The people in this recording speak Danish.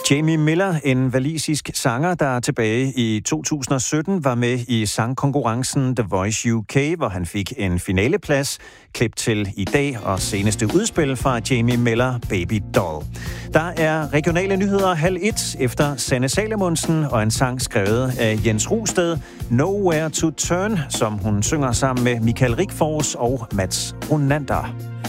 Jamie Miller, en walisisk sanger, der tilbage i 2017 var med i sangkonkurrencen The Voice UK, hvor han fik en finaleplads. Klip til i dag og seneste udspil fra Jamie Miller, Baby Doll. Der er regionale nyheder 12:30 efter Sanne Salomonsen og en sang skrevet af Jens Rusted, Nowhere to Turn, som hun synger sammen med Michael Rickfors og Mats Ronander.